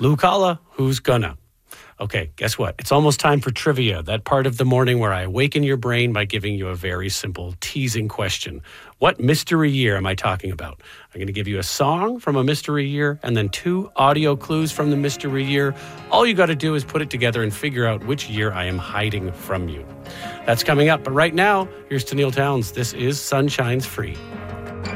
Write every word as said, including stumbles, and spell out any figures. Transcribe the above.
Lou Kala, who's gonna? Okay, guess what? It's almost time for trivia, that part of the morning where I awaken your brain by giving you a very simple teasing question. What mystery year am I talking about? I'm going to give you a song from a mystery year and then two audio clues from the mystery year. All you got to do is put it together and figure out which year I am hiding from you. That's coming up, but right now, here's Tenille Townes. This is Sunshine's Free.